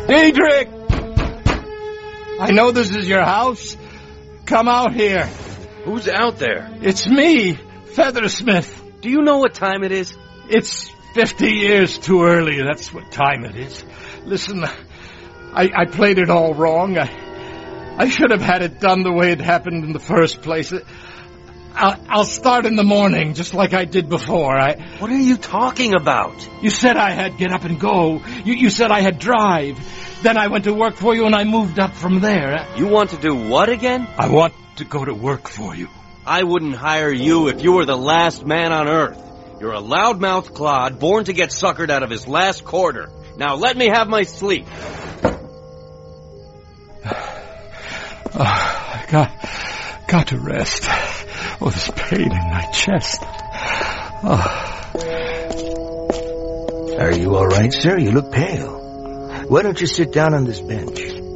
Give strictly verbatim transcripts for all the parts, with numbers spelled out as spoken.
Diedrich! I know this is your house. Come out here. Who's out there? It's me, Feathersmith. Do you know what time it is? It's fifty years too early. That's what time it is. Listen, I, I played it all wrong. I, I should have had it done the way it happened in the first place. I'll, I'll start in the morning, just like I did before. I. What are you talking about? You said I had get up and go. You, you said I had drive. Then I went to work for you and I moved up from there. You want to do what again? I want to go to work for you. I wouldn't hire you if you were the last man on earth. You're a loudmouth clod born to get suckered out of his last quarter. Now let me have my sleep. Oh, I got, got to rest. Oh, this pain in my chest. Oh. Are you all right, sir? You look pale. Why don't you sit down on this bench?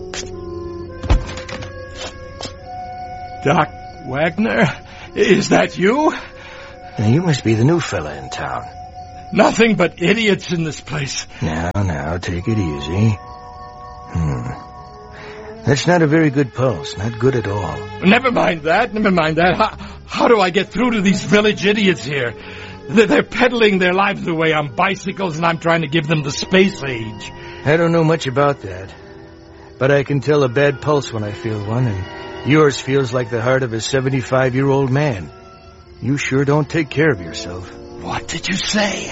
Doc Wagner? Is that you? Now, you must be the new fella in town. Nothing but idiots in this place. Now, now, take it easy. Hmm. That's not a very good pulse. Not good at all. Never mind that. Never mind that. How, how do I get through to these village idiots here? They're, they're peddling their lives away on bicycles, and I'm trying to give them the space age. I don't know much about that. But I can tell a bad pulse when I feel one, and yours feels like the heart of a seventy-five-year-old man. You sure don't take care of yourself. What did you say?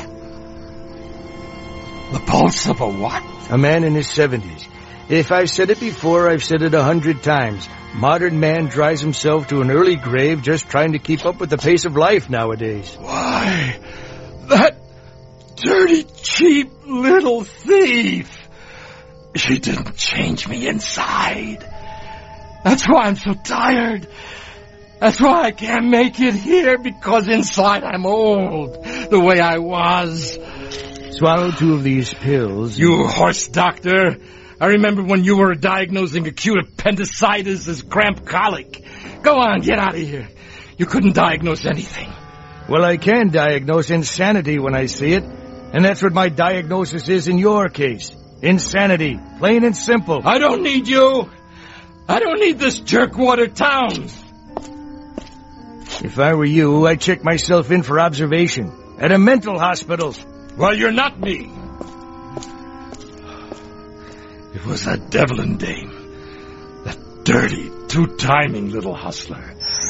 The pulse of a what? A man in his seventies. If I've said it before, I've said it a hundred times. Modern man drives himself to an early grave just trying to keep up with the pace of life nowadays. Why, that dirty, cheap little thief. She didn't change me inside. That's why I'm so tired. That's why I can't make it here, because inside I'm old, the way I was. Swallow two of these pills. You horse doctor. I remember when you were diagnosing acute appendicitis as cramp colic. Go on, get out of here. You couldn't diagnose anything. Well, I can diagnose insanity when I see it. And that's what my diagnosis is in your case. Insanity. Plain and simple. I don't need you. I don't need this jerkwater town. If I were you, I'd check myself in for observation at a mental hospital. Well, you're not me. It was that Devlin dame. That dirty, two-timing little hustler.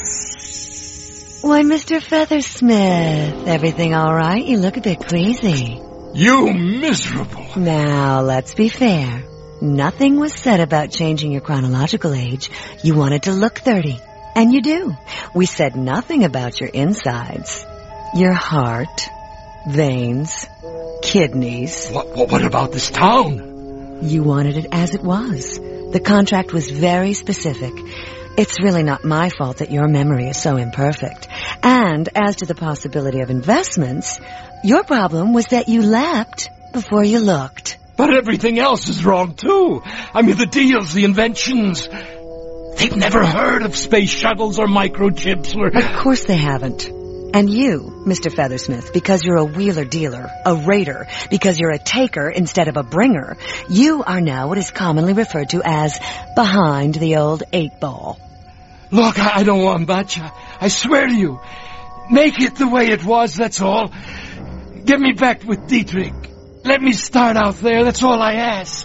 Why, Mister Feathersmith, everything all right? You look a bit crazy. You miserable. Now, let's be fair. Nothing was said about changing your chronological age. You wanted to look thirty. And you do. We said nothing about your insides. Your heart, veins, kidneys. What, what, what about this town? You wanted it as it was. The contract was very specific. It's really not my fault that your memory is so imperfect. And as to the possibility of investments, your problem was that you leapt before you looked. But everything else is wrong, too. I mean, the deals, the inventions. They've never heard of space shuttles or microchips or... Of course they haven't. And you, Mister Feathersmith, because you're a wheeler-dealer, a raider, because you're a taker instead of a bringer, you are now what is commonly referred to as behind the old eight ball. Look, I, I don't want much. I, I swear to you. Make it the way it was, that's all. Get me back with Diedrich. Let me start out there, that's all I ask.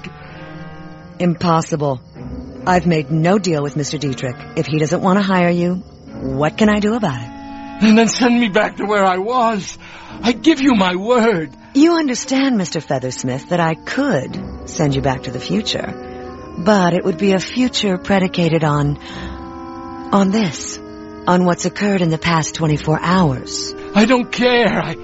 Impossible. I've made no deal with Mister Diedrich. If he doesn't want to hire you, what can I do about it? And then send me back to where I was. I give you my word. You understand, Mister Feathersmith, that I could send you back to the future. But it would be a future predicated on... on this. On what's occurred in the past twenty-four hours. I don't care. I...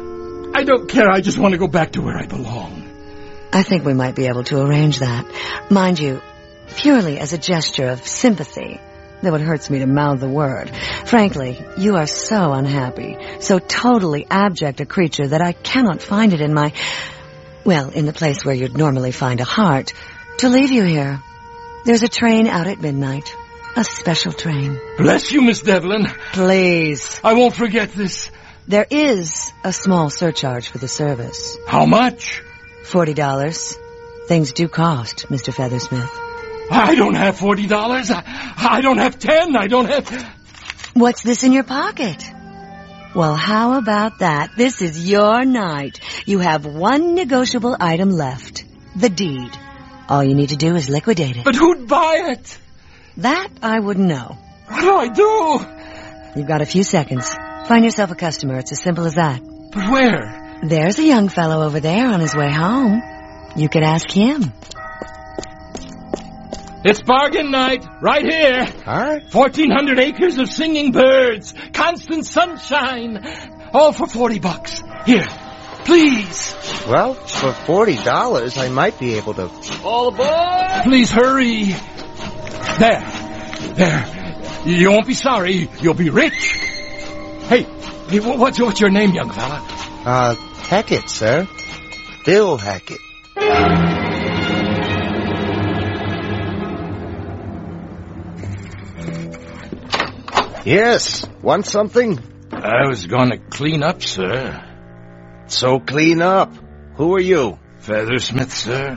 I don't care. I just want to go back to where I belong. I think we might be able to arrange that. Mind you, purely as a gesture of sympathy, though it hurts me to mouth the word. Frankly, you are so unhappy, so totally abject a creature that I cannot find it in my... well, in the place where you'd normally find a heart, to leave you here. There's a train out at midnight. A special train. Bless you, Miss Devlin. Please. I won't forget this. There is a small surcharge for the service. How much? Forty dollars. Things do cost, Mister Feathersmith. I don't have forty dollars. I, I don't have ten. I don't have... What's this in your pocket? Well, how about that? This is your night. You have one negotiable item left. The deed. All you need to do is liquidate it. But who'd buy it? That I wouldn't know. What do I do? You've got a few seconds. Find yourself a customer. It's as simple as that. But where? There's a young fellow over there on his way home. You could ask him. It's bargain night, right here. All right. Fourteen hundred acres of singing birds, constant sunshine, all for forty bucks. Here, please. Well, for forty dollars, I might be able to... All aboard! Please hurry. There, there. You won't be sorry. You'll be rich. Hey, hey, what's what's your name, young fella? Uh, Hackett, sir. Bill Hackett. Yes, want something? I was going to clean up, sir. So clean up. Who are you? Feathersmith, sir.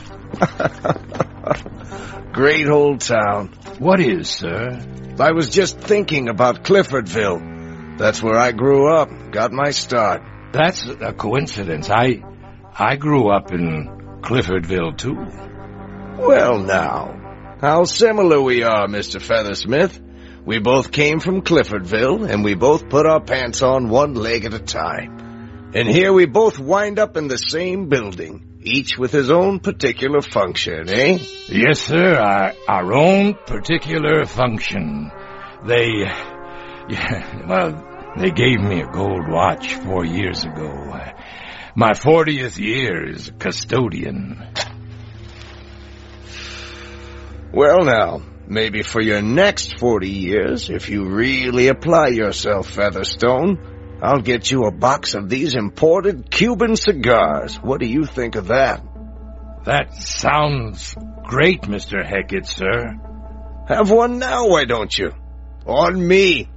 Great old town. What is, sir? I was just thinking about Cliffordville. That's where I grew up, got my start. That's a coincidence. I, I grew up in Cliffordville, too. Well, now, how similar we are, Mister Feathersmith. We both came from Cliffordville, and we both put our pants on one leg at a time. And here we both wind up in the same building, each with his own particular function, eh? Yes, sir, our, our own particular function. They, yeah, well, they gave me a gold watch four years ago. My fortieth year as a custodian. Well, now, maybe for your next forty years, if you really apply yourself, Featherstone, I'll get you a box of these imported Cuban cigars. What do you think of that? That sounds great, Mister Hackett, sir. Have one now, why don't you? On me.